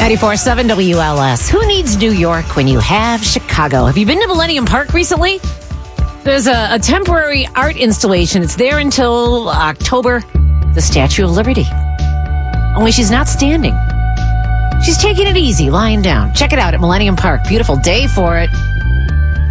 94.7 WLS. Who needs New York when you have Chicago? Have you been to Millennium Park recently? There's a temporary art installation. It's there until October. The Statue of Liberty. Only she's not standing. She's taking it easy, lying down. Check it out at Millennium Park. Beautiful day for it.